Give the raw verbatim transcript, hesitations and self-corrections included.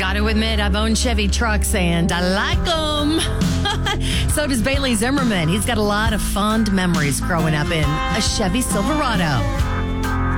Gotta admit, I've owned Chevy trucks and I like them. So does Bailey Zimmerman. He's got a lot of fond memories growing up in a Chevy Silverado.